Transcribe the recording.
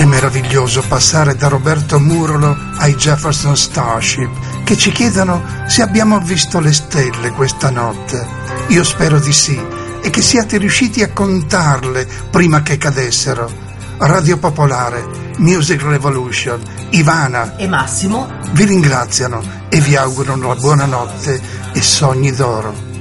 È meraviglioso passare da Roberto Murolo ai Jefferson Starship, che ci chiedono se abbiamo visto le stelle questa notte. Io spero di sì, e che siate riusciti a contarle prima che cadessero. Radio Popolare, Music Revolution, Ivana e Massimo vi ringraziano e vi augurano la buonanotte e sogni d'oro.